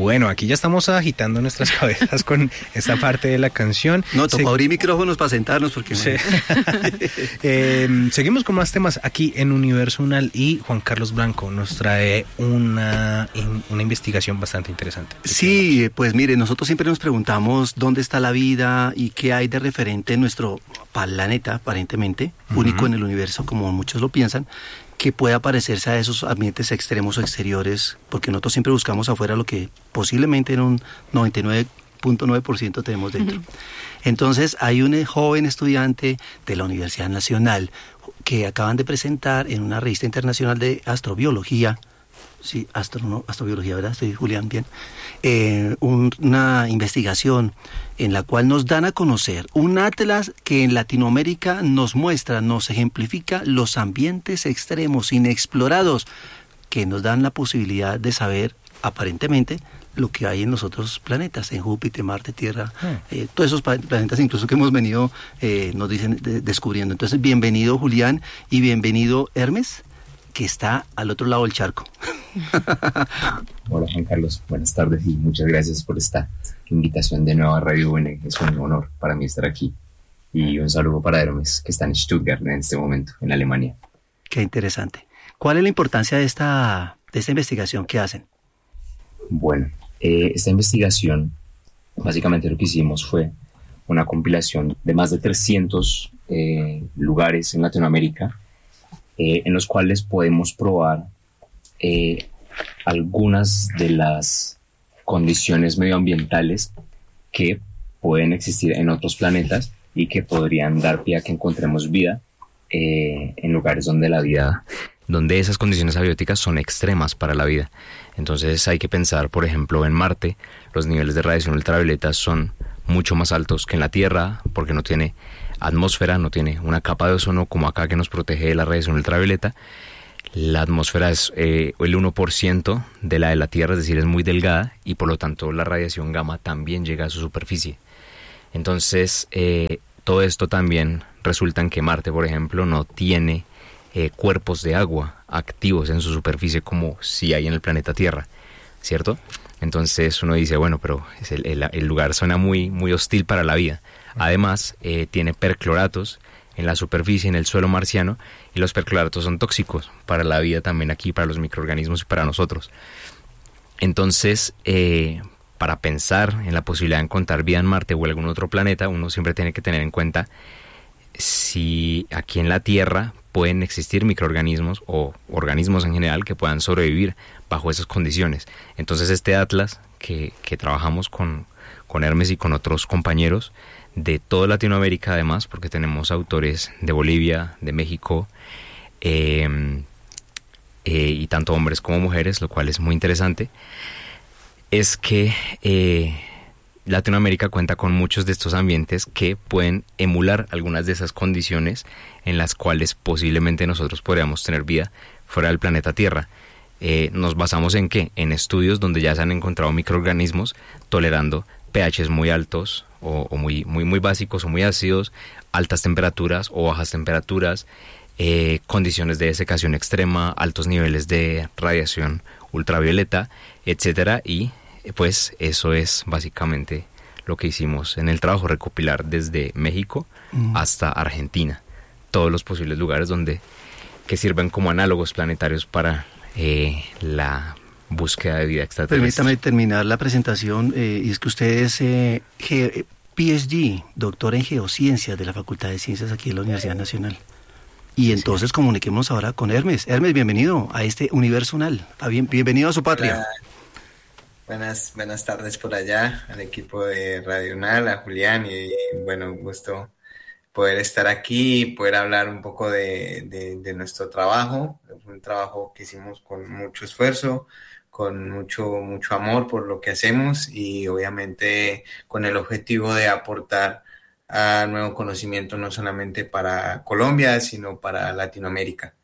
Bueno, aquí ya estamos agitando nuestras cabezas con esta parte de la canción. No, tocó abrir micrófonos para sentarnos porque... Sí. Seguimos con más temas aquí en Universo Unal y Juan Carlos Blanco nos trae una investigación bastante interesante. Sí, pues mire, nosotros siempre nos preguntamos dónde está la vida y qué hay de referente en nuestro planeta, aparentemente, único en el universo, como muchos lo piensan, que pueda parecerse a esos ambientes extremos o exteriores, porque nosotros siempre buscamos afuera lo que posiblemente en un 99.9% tenemos dentro. Entonces, hay un joven estudiante de la Universidad Nacional que acaban de presentar en una revista internacional de astrobiología, sí, astrobiología, ¿verdad? Estoy, Julián, bien. Una investigación en la cual nos dan a conocer un atlas que en Latinoamérica nos muestra, nos ejemplifica los ambientes extremos, inexplorados, que nos dan la posibilidad de saber, aparentemente, lo que hay en los otros planetas, en Júpiter, Marte, Tierra, todos esos planetas incluso que hemos venido, nos dicen, descubriendo. Entonces, bienvenido Julián y bienvenido Hermes, que está al otro lado del charco. Hola Juan Carlos, buenas tardes y muchas gracias por esta invitación de nuevo a Radio UN. Es un honor para mí estar aquí. Y un saludo para Hermes, que está en Stuttgart en este momento, en Alemania. Qué interesante. ¿Cuál es la importancia de esta investigación que hacen? Bueno, esta investigación, básicamente lo que hicimos fue una compilación de más de 300 lugares en Latinoamérica, en los cuales podemos probar algunas de las condiciones medioambientales que pueden existir en otros planetas y que podrían dar pie a que encontremos vida en lugares donde esas condiciones abióticas son extremas para la vida. Entonces hay que pensar, por ejemplo, en Marte, los niveles de radiación ultravioleta son mucho más altos que en la Tierra, porque no tiene atmósfera, no tiene una capa de ozono como acá que nos protege de la radiación ultravioleta. La atmósfera es el 1% de la Tierra, es decir, es muy delgada y por lo tanto la radiación gamma también llega a su superficie. Entonces, todo esto también resulta en que Marte, por ejemplo, no tiene cuerpos de agua activos en su superficie como si hay en el planeta Tierra, ¿cierto? Entonces uno dice, bueno, pero el lugar suena muy, muy hostil para la vida. Además, tiene percloratos en la superficie, en el suelo marciano, y los percloratos son tóxicos para la vida también aquí, para los microorganismos y para nosotros. Entonces, para pensar en la posibilidad de encontrar vida en Marte o algún otro planeta, uno siempre tiene que tener en cuenta si aquí en la Tierra pueden existir microorganismos o organismos en general que puedan sobrevivir bajo esas condiciones. Entonces este atlas que trabajamos con Hermes y con otros compañeros de toda Latinoamérica, además, porque tenemos autores de Bolivia, de México, y tanto hombres como mujeres, lo cual es muy interesante, es que Latinoamérica cuenta con muchos de estos ambientes que pueden emular algunas de esas condiciones en las cuales posiblemente nosotros podríamos tener vida fuera del planeta Tierra. ¿Nos basamos en qué? En estudios donde ya se han encontrado microorganismos tolerando pHs muy altos o muy básicos o muy ácidos, altas temperaturas o bajas temperaturas, condiciones de desecación extrema, altos niveles de radiación ultravioleta, etcétera, y pues eso es básicamente lo que hicimos en el trabajo, recopilar desde México hasta Argentina todos los posibles lugares que sirven como análogos planetarios para la búsqueda de vida extraterrestre. Permítame terminar la presentación, y es que usted es PhD, doctor en Geociencias de la Facultad de Ciencias aquí en la Universidad Nacional. Y entonces comuniquemos ahora con Hermes. Hermes, bienvenido a este Universo Unal. Bienvenido a su patria. Hola. Buenas tardes por allá, al equipo de Radio Unal, a Julián, y bueno, un gusto poder estar aquí y poder hablar un poco de nuestro trabajo. Es un trabajo que hicimos con mucho esfuerzo, con mucho amor por lo que hacemos y obviamente con el objetivo de aportar a nuevo conocimiento no solamente para Colombia, sino para Latinoamérica.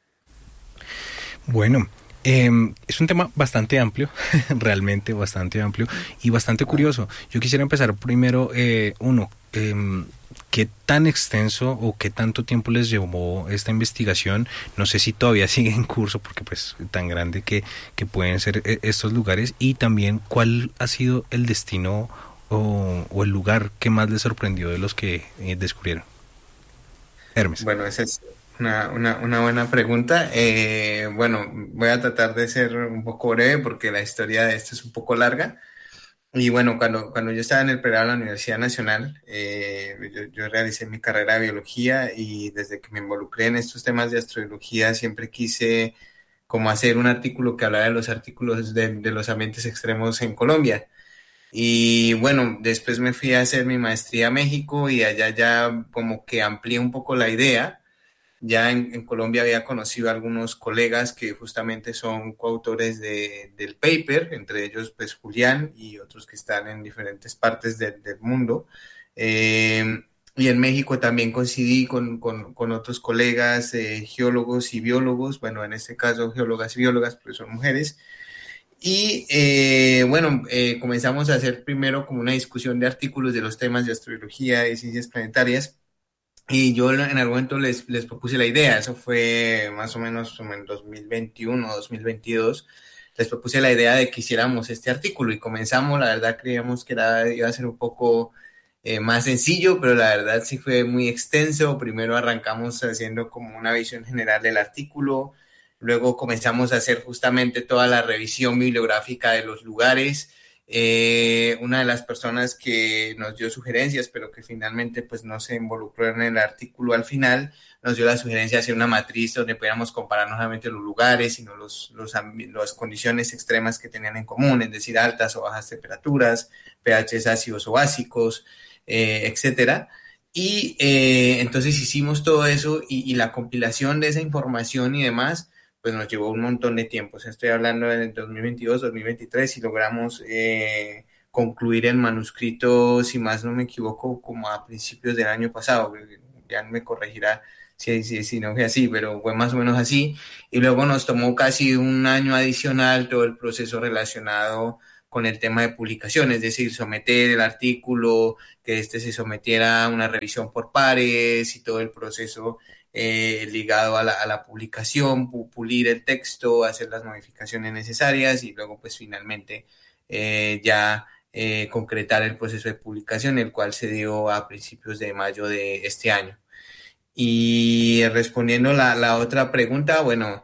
Bueno, es un tema bastante amplio, realmente bastante amplio y bastante curioso. Yo quisiera empezar primero, ¿qué ¿qué tan extenso o qué tanto tiempo les llevó esta investigación? No sé si todavía sigue en curso, porque pues tan grande que pueden ser estos lugares, y también cuál ha sido el destino o el lugar que más les sorprendió de los que descubrieron. Hermes. Bueno, esa es una buena pregunta. Bueno, voy a tratar de ser un poco breve porque la historia de esto es un poco larga. Y bueno, cuando yo estaba en el pregrado de la Universidad Nacional, yo realicé mi carrera de biología, y desde que me involucré en estos temas de astrobiología siempre quise como hacer un artículo que hablara de los artículos de los ambientes extremos en Colombia. Y bueno, después me fui a hacer mi maestría a México, y allá ya como que amplié un poco la idea. Ya en Colombia había conocido a algunos colegas que justamente son coautores del paper, entre ellos pues Julián y otros que están en diferentes partes del mundo. Y en México también coincidí con otros colegas, geólogos y biólogos, bueno, en este caso geólogas y biólogas, porque son mujeres. Y bueno, comenzamos a hacer primero como una discusión de artículos de los temas de astrobiología y ciencias planetarias. Y yo en algún momento les propuse la idea, eso fue más o menos en 2021, 2022, les propuse la idea de que hiciéramos este artículo, y comenzamos, la verdad creíamos que iba a ser un poco más sencillo, pero la verdad sí fue muy extenso. Primero arrancamos haciendo como una visión general del artículo, luego comenzamos a hacer justamente toda la revisión bibliográfica de los lugares. Una de las personas que nos dio sugerencias, pero que finalmente pues no se involucró en el artículo al final, nos dio la sugerencia de hacer una matriz donde pudiéramos comparar no solamente los lugares, sino las condiciones extremas que tenían en común, es decir, altas o bajas temperaturas, pHs ácidos o básicos, etcétera. Y entonces hicimos todo eso, y la compilación de esa información y demás pues nos llevó un montón de tiempo. O sea, estoy hablando de 2022, 2023, y logramos concluir el manuscrito, si más no me equivoco, como a principios del año pasado. Ya me corregirá si no fue así, pero fue más o menos así. Y luego nos tomó casi un año adicional todo el proceso relacionado con el tema de publicación, es decir, someter el artículo, que se sometiera a una revisión por pares, y todo el proceso ligado a la publicación, pulir el texto, hacer las modificaciones necesarias, y luego pues finalmente ya concretar el proceso de publicación, el cual se dio a principios de mayo de este año. Y respondiendo la otra pregunta, bueno,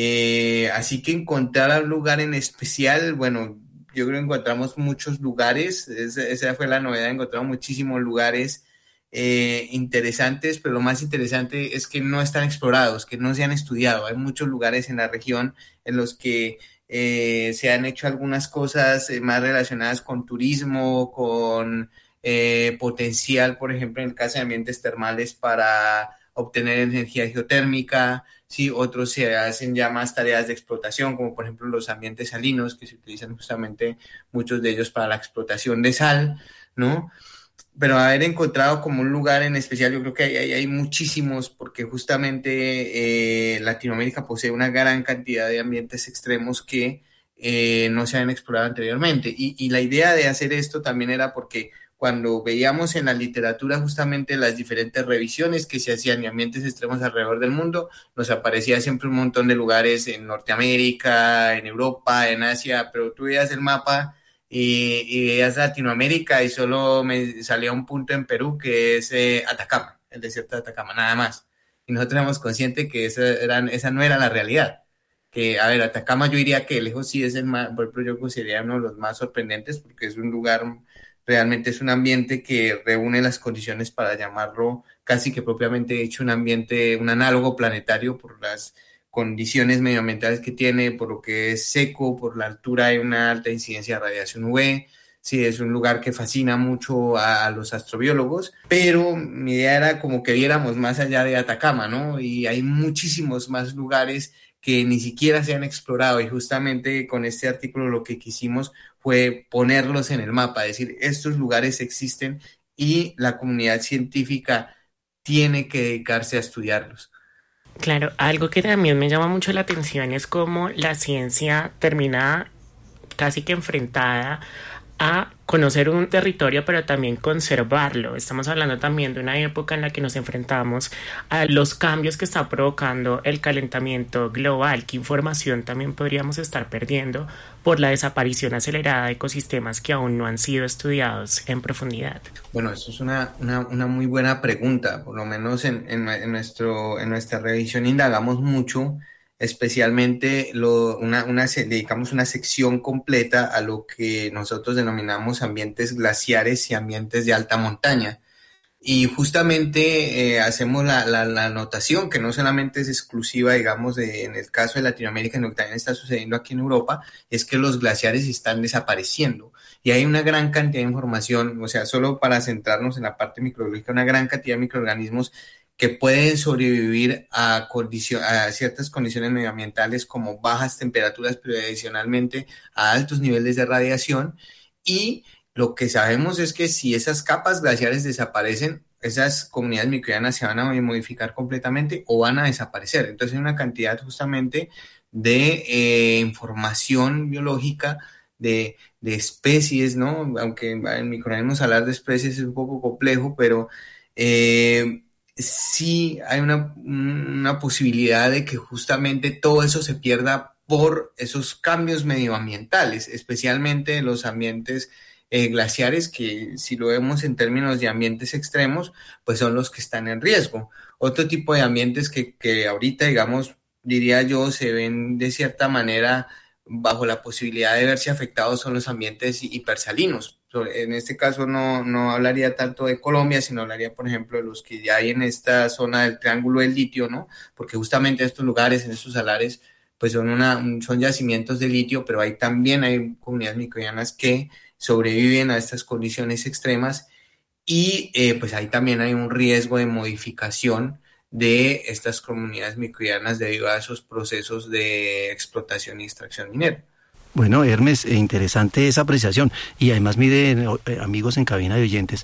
así que encontrar un lugar en especial, bueno, yo creo que encontramos muchos lugares, esa fue la novedad, encontramos muchísimos lugares interesantes, pero lo más interesante es que no están explorados, que no se han estudiado. Hay muchos lugares en la región en los que se han hecho algunas cosas más relacionadas con turismo, con potencial, por ejemplo, en el caso de ambientes termales para obtener energía geotérmica. Sí, otros se hacen ya más tareas de explotación, como por ejemplo los ambientes salinos, que se utilizan justamente muchos de ellos para la explotación de sal, ¿no? Pero haber encontrado como un lugar en especial, yo creo que hay muchísimos, porque justamente Latinoamérica posee una gran cantidad de ambientes extremos que no se habían explorado anteriormente. Y la idea de hacer esto también era porque cuando veíamos en la literatura justamente las diferentes revisiones que se hacían de ambientes extremos alrededor del mundo, nos aparecía siempre un montón de lugares en Norteamérica, en Europa, en Asia, pero tú veías el mapa y veías Latinoamérica y solo me salía un punto en Perú que es Atacama, el desierto de Atacama, nada más. Y nosotros éramos conscientes que esa no era la realidad. Que, a ver, Atacama yo diría que lejos sí es el más, por ejemplo, yo consideraría uno de los más sorprendentes, porque es un lugar, realmente es un ambiente que reúne las condiciones para llamarlo casi que propiamente hecho un ambiente, un análogo planetario, por las condiciones medioambientales que tiene, por lo que es seco, por la altura hay una alta incidencia de radiación UV. Sí, es un lugar que fascina mucho a los astrobiólogos, pero mi idea era como que viéramos más allá de Atacama, ¿no? Y hay muchísimos más lugares que ni siquiera se han explorado, y justamente con este artículo lo que quisimos fue ponerlos en el mapa, decir, estos lugares existen y la comunidad científica tiene que dedicarse a estudiarlos. Claro, algo que también me llama mucho la atención es cómo la ciencia termina casi que enfrentada a conocer un territorio, pero también conservarlo. Estamos hablando también de una época en la que nos enfrentamos a los cambios que está provocando el calentamiento global. ¿Qué información también podríamos estar perdiendo por la desaparición acelerada de ecosistemas que aún no han sido estudiados en profundidad? Bueno, eso es una muy buena pregunta. Por lo menos en nuestra revisión indagamos mucho, especialmente dedicamos una sección completa a lo que nosotros denominamos ambientes glaciares y ambientes de alta montaña. Y justamente hacemos la anotación que no solamente es exclusiva, digamos, en el caso de Latinoamérica, sino que también está sucediendo aquí en Europa, es que los glaciares están desapareciendo. Y hay una gran cantidad de información, o sea, solo para centrarnos en la parte microbiológica, una gran cantidad de microorganismos que pueden sobrevivir a ciertas condiciones medioambientales como bajas temperaturas, pero adicionalmente a altos niveles de radiación. Y lo que sabemos es que si esas capas glaciares desaparecen, esas comunidades microbianas se van a modificar completamente o van a desaparecer. Entonces hay una cantidad justamente de información biológica de especies, ¿no? Aunque en microorganismos hablar de especies es un poco complejo, pero sí hay una posibilidad de que justamente todo eso se pierda por esos cambios medioambientales, especialmente los ambientes glaciares, que si lo vemos en términos de ambientes extremos, pues son los que están en riesgo. Otro tipo de ambientes que ahorita, digamos, diría yo, se ven de cierta manera bajo la posibilidad de verse afectados son los ambientes hipersalinos. En este caso no hablaría tanto de Colombia, sino hablaría, por ejemplo, de los que ya hay en esta zona del Triángulo del Litio, ¿no? Porque justamente estos lugares, en estos salares, pues son yacimientos de litio, pero ahí también hay comunidades microbianas que sobreviven a estas condiciones extremas y pues ahí también hay un riesgo de modificación de estas comunidades microbianas debido a esos procesos de explotación y extracción minera. Bueno, Hermes, interesante esa apreciación. Y además, mire, amigos en cabina de oyentes,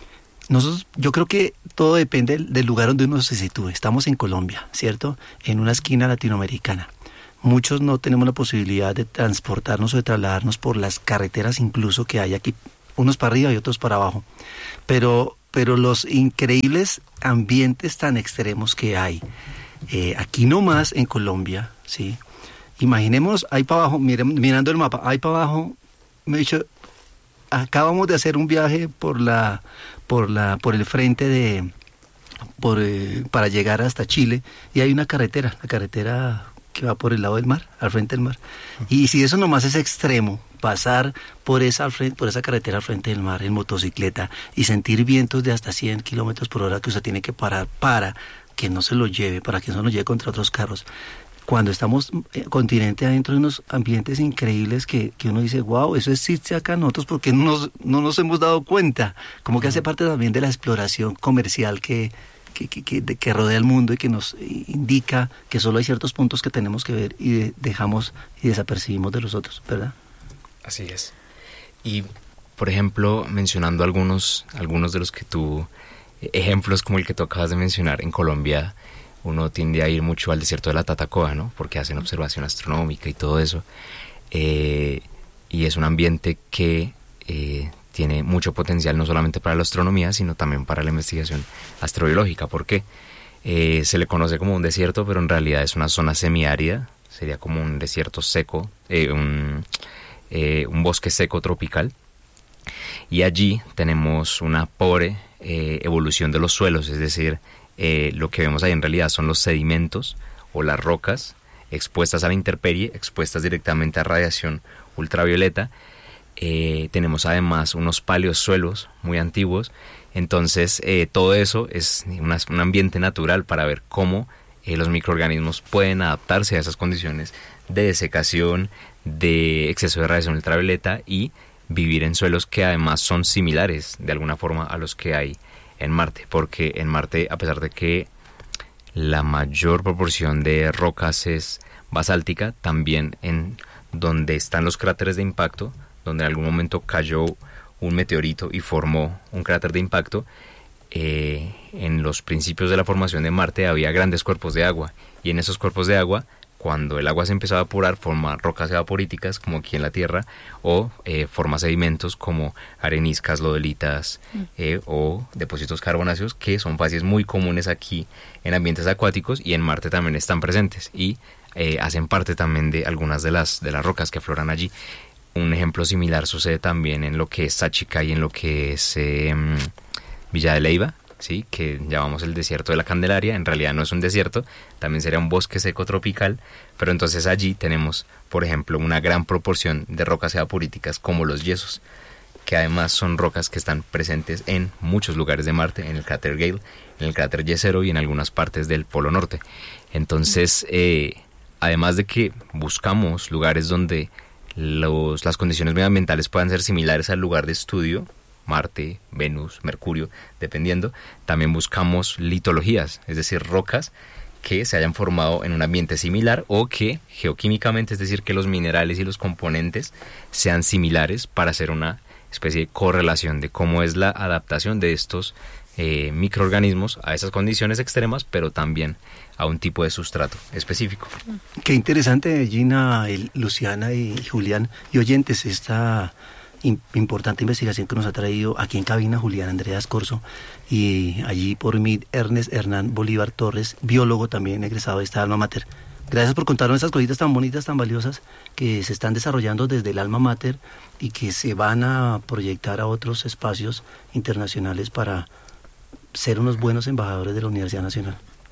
yo creo que todo depende del lugar donde uno se sitúe. Estamos en Colombia, ¿cierto? En una esquina latinoamericana. Muchos no tenemos la posibilidad de transportarnos o de trasladarnos por las carreteras incluso que hay aquí, unos para arriba y otros para abajo. Pero los increíbles ambientes tan extremos que hay, aquí nomás en Colombia, ¿sí? Imaginemos, ahí para abajo, mirando el mapa, ahí para abajo, me he dicho, acabamos de hacer un viaje por el frente para llegar hasta Chile, y hay una carretera, la carretera que va por el lado del mar, al frente del mar. Y si eso nomás es extremo, pasar por esa carretera al frente del mar en motocicleta y sentir vientos de hasta 100 kilómetros por hora que usted tiene que parar para que no se lo lleve, para que no se lo lleve contra otros carros. Cuando estamos continente adentro de unos ambientes increíbles que uno dice, wow, eso existe acá nosotros, porque no nos hemos dado cuenta. Como que hace parte también de la exploración comercial que rodea el mundo y que nos indica que solo hay ciertos puntos que tenemos que ver y dejamos y desapercibimos de los otros, ¿verdad? Así es. Y, por ejemplo, mencionando algunos de los que ejemplos como el que tú acabas de mencionar, en Colombia uno tiende a ir mucho al desierto de la Tatacoa, ¿no? Porque hacen observación astronómica y todo eso. Y es un ambiente que tiene mucho potencial no solamente para la astronomía, sino también para la investigación astrobiológica. ¿Por qué? Se le conoce como un desierto, pero en realidad es una zona semiárida, sería como un desierto seco, un bosque seco tropical. Y allí tenemos una pobre evolución de los suelos, es decir, lo que vemos ahí en realidad son los sedimentos o las rocas expuestas a la intemperie, expuestas directamente a radiación ultravioleta. Tenemos además unos paleosuelos muy antiguos. Entonces todo eso es un ambiente natural para ver cómo los microorganismos pueden adaptarse a esas condiciones de desecación, de exceso de radiación ultravioleta y vivir en suelos que además son similares de alguna forma a los que hay en Marte, porque en Marte, a pesar de que la mayor proporción de rocas es basáltica, también en donde están los cráteres de impacto, donde en algún momento cayó un meteorito y formó un cráter de impacto, en los principios de la formación de Marte había grandes cuerpos de agua, y en esos cuerpos de agua cuando el agua se empezó a evaporar, forma rocas evaporíticas, como aquí en la Tierra, o forma sedimentos como areniscas, lodelitas o depósitos carbonáceos, que son fases muy comunes aquí en ambientes acuáticos, y en Marte también están presentes y hacen parte también de algunas de las rocas que afloran allí. Un ejemplo similar sucede también en lo que es Sáchica y en lo que es Villa de Leyva, ¿sí? Que llamamos el desierto de la Candelaria. En realidad no es un desierto, también sería un bosque seco tropical, pero entonces allí tenemos, por ejemplo, una gran proporción de rocas evaporíticas como los yesos, que además son rocas que están presentes en muchos lugares de Marte, en el cráter Gale, en el cráter Jezero y en algunas partes del Polo Norte. Entonces, además de que buscamos lugares donde las condiciones medioambientales puedan ser similares al lugar de estudio, Marte, Venus, Mercurio, dependiendo, también buscamos litologías, es decir, rocas que se hayan formado en un ambiente similar o que geoquímicamente, es decir, que los minerales y los componentes sean similares para hacer una especie de correlación de cómo es la adaptación de estos microorganismos a esas condiciones extremas, pero también a un tipo de sustrato específico. Qué interesante, Gina, Luciana y Julián y oyentes, esta importante investigación que nos ha traído aquí en cabina Julián Andreas Corso y allí por mí Ernest Hernán Bolívar Torres, biólogo también egresado de esta alma mater. Gracias por contarnos esas cositas tan bonitas, tan valiosas que se están desarrollando desde el alma mater y que se van a proyectar a otros espacios internacionales para ser unos buenos embajadores de la Universidad Nacional.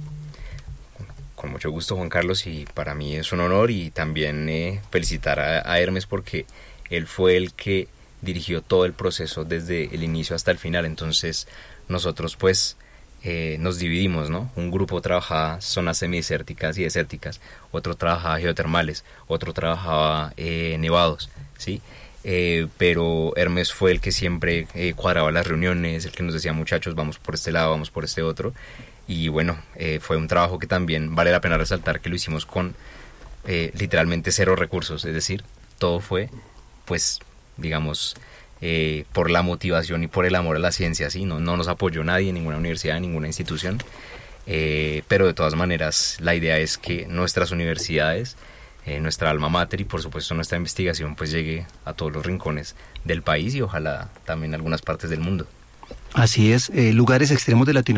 Con mucho gusto, Juan Carlos, y para mí es un honor, y también felicitar a Hermes porque él fue el que dirigió todo el proceso desde el inicio hasta el final. Entonces nosotros pues nos dividimos, ¿no? Un grupo trabajaba zonas semidesérticas y desérticas, otro trabajaba geotermales, otro trabajaba nevados, ¿sí? Pero Hermes fue el que siempre cuadraba las reuniones, el que nos decía, muchachos, vamos por este lado, vamos por este otro. Y bueno, fue un trabajo que también vale la pena resaltar que lo hicimos con literalmente cero recursos, es decir, todo fue pues digamos por la motivación y por el amor a la ciencia, ¿sí? No nos apoyó nadie, ninguna universidad, ninguna institución, pero de todas maneras la idea es que nuestras universidades, nuestra alma mater y por supuesto nuestra investigación pues llegue a todos los rincones del país y ojalá también a algunas partes del mundo. Así es, lugares extremos de Latinoamérica